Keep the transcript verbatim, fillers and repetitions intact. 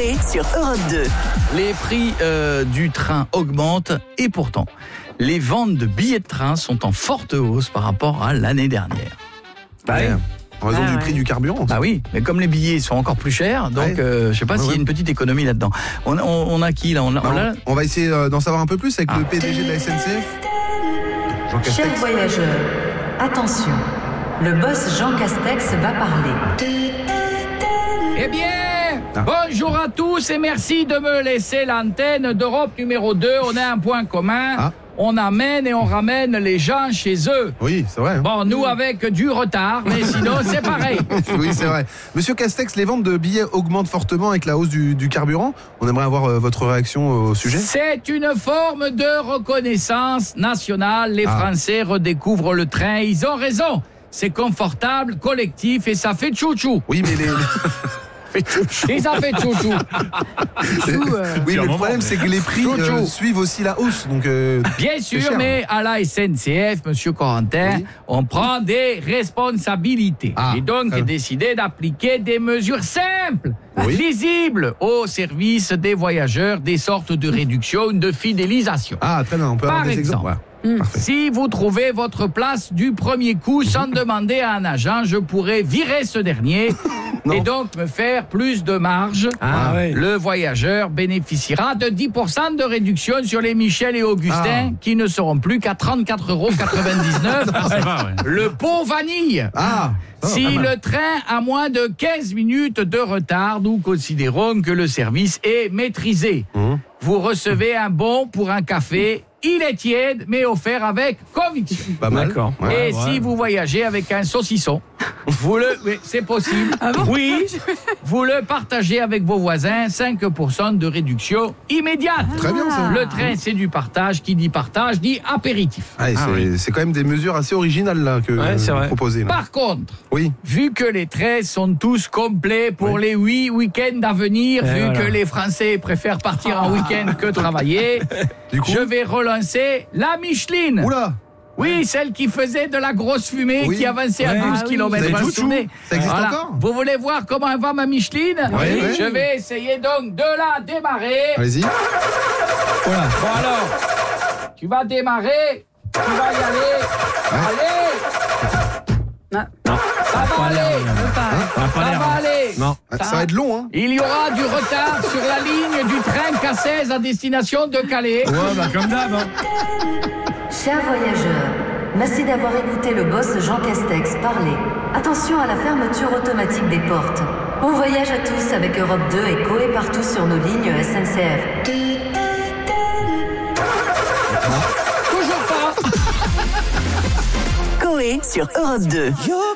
Coé sur Europe deux. Les prix euh, du train augmentent et pourtant, les ventes de billets de train sont en forte hausse par rapport à l'année dernière. Bah ouais. En raison Ah du ouais. prix du carburant. Bah oui, mais comme les billets sont encore plus chers, donc Ouais. euh, je sais pas Ouais, s'il y a ouais. une petite économie là-dedans. On, on, on a qui là on a, on Alors, l'a on va essayer euh, d'en savoir un peu plus avec Ah. le P D G de la S N C F. Jean Chers Castex. voyageurs, attention, le boss Jean Castex va parler. Eh bien, Ah. bonjour à tous et merci de me laisser l'antenne d'Europe numéro deux. On a un point commun. Ah. On amène et on ramène les gens chez eux. Oui, c'est vrai. hein. Bon, nous avec du retard, mais sinon c'est pareil. Oui, c'est vrai. Monsieur Castex, les ventes de billets augmentent fortement avec la hausse du, du carburant. On aimerait avoir euh, votre réaction au sujet. C'est une forme de reconnaissance nationale. Les Ah. Français redécouvrent le train. Ils ont raison. C'est confortable, collectif et ça fait chouchou. Oui, mais les. Et ça fait chouchou. oui, mais le problème, c'est que les prix Chouchou. euh, suivent aussi la hausse. Donc, euh, Bien C'est sûr, cher. mais à la S N C F, Monsieur Corentin, Oui. on prend des responsabilités. Ah. J'ai donc Ah. décidé d'appliquer des mesures simples, Oui. lisibles, au service des voyageurs, des sortes de réduction, de fidélisation. Ah, très bien. On peut Par avoir des exemples. exemple. Voilà. Parfait. Si vous trouvez votre place du premier coup sans demander à un agent, je pourrais virer ce dernier Non. et donc me faire plus de marge. Ah, ouais. Le voyageur bénéficiera de dix pour cent de réduction sur les Michel et Augustin Ah. qui ne seront plus qu'à trente-quatre euros quatre-vingt-dix-neuf. Le pot vanille. Ah, ça va, Si pas mal. le train a moins de quinze minutes de retard, nous considérons que le service est maîtrisé. Mmh. Vous recevez un bon pour un café. Il est tiède, mais offert avec conviction. Pas mal. D'accord. Ouais. Et si vous voyagez avec un saucisson, vous le, oui, c'est possible. Oui, vous le partagez avec vos voisins, cinq pour cent de réduction immédiate. Très bien, ça. Le train, c'est du partage. Qui dit partage dit apéritif. Ah, et c'est, oui. c'est quand même des mesures assez originales là, que Ouais, c'est vous vrai. proposez. Là. Par contre, Oui. vu que les trains sont tous complets pour les huit week-ends à venir, Et vu voilà. que les Français préfèrent partir en week-end que travailler, Du coup. je vais relancer la Micheline. Oula. Oui, celle qui faisait de la grosse fumée, Oui. qui avançait à Ouais. douze Ah oui. kilomètres. Ça Vous vous existe souvenez Ça existe Voilà. encore Vous voulez voir comment elle va ma Micheline Oui, oui. Je vais essayer donc de la démarrer. Allez-y. Voilà. Bon alors, tu vas démarrer, tu vas y aller. Allez, Non. ça va aller, Ça va pas ça l'air. va aller. Non. Ah, Ça va être long, hein. Il y aura du retard sur la ligne du train K seize à destination de Calais. Ouais, bah comme d'hab. hein. Chers voyageurs, merci d'avoir écouté le boss Jean Castex parler. Attention à la fermeture automatique des portes. Bon voyage à tous avec Europe deux et Coé partout sur nos lignes S N C F. Toujours pas. Coé sur Europe deux.